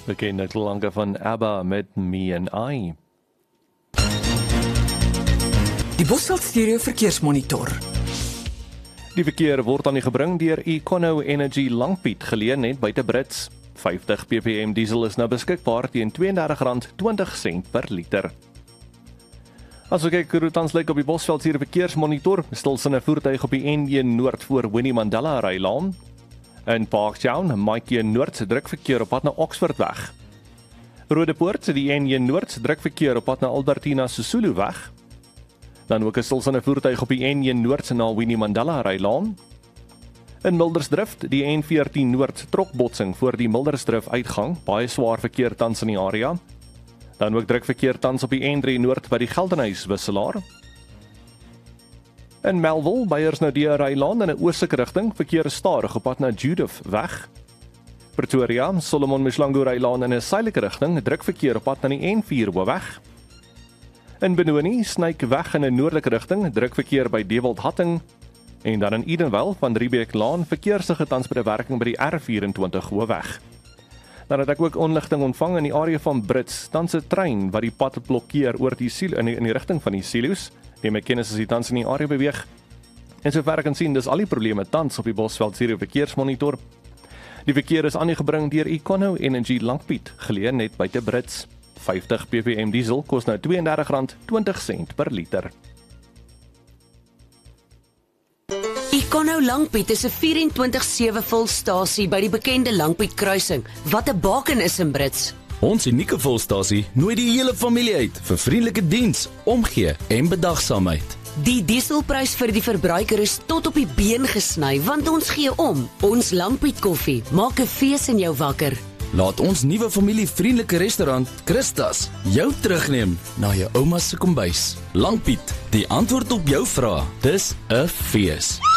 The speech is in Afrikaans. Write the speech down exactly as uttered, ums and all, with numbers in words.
Bekende klanke van ABBA met Me and I. Die Bosveld Stereo Verkeersmonitor. Die verkeer word aan die gebring deur Econo Energy Langpiet, geleë net buite Brits. vyftig ppm diesel is nou beskikbaar teen R tweeëndertig komma twintig per liter. As ons kyk hoe dit tans lyk op die Bosveld Stereo Verkeersmonitor, stilsinne voertuig op die N een Noord voor Winnie Mandela Rylaan. In Parktown, Maatjie Noord se drukverkeer op pad na Oxfordweg. Rodepoort, die N een Noord drukverkeer op pad na Albertina Sisulu weg. Dan ook 'n stilsinne voertuig op die N een Noord na Winnie Mandela Rylaan. In Mildersdrift, die N veertien Noord trokbotsing voor die Mildersdrift uitgang, baie swaar verkeer tans in die area. Dan ook drukverkeer tans op die N drie Noord by die Geldenhuys wisselaar. In Melville, Beyersnodie Rylaan in 'n oostelike rigting, verkeer stadig op pad na Judith weg. Pretoria, Solomon Mshlangu Rylaan in 'n suidelike rigting, drukverkeer op pad na die N vier Hoofweg. In Benoni, Snyk weg in 'n noordelike rigting, drukverkeer by Dewald-Hatting. En dan in Edenvale van Riebeeck-Laan, verkeersige tans by die werking by die R vyf-en-twintig Hoofweg. Dan het ek ook onligting ontvang in die area van Brits, tans 'n trein wat die pad blokkeer oor die silo in die, in die rigting van die silo's. Die kennis is die tans in die area beweeg. En sover ek kan sien, dis al die probleme tans op die Bosveld Stereo Verkeersmonitor. Die verkeer is aangebring deur Econo Energy Langpiet, geleë net buite Brits. vyftig ppm diesel kos nou R tweeëndertig komma twintig per liter. Econo Langpiet is 'n vyf-en-twintig sewe volstasie by die bekende Langpiet kruising, wat 'n baken is in Brits. Ons unieke volstasie nooi die hele familie uit vir vriendelike diens, omgee en bedagsaamheid. Die dieselprys vir die verbruiker is tot op die been gesny, want ons gee om. Ons Langpiet koffie maak 'n fees in jou wakker. Laat ons nuwe familievriendelike restaurant, Christas, jou terugneem na jou ouma se kombuis. Langpiet, die antwoord op jou vrae. Dis 'n fees.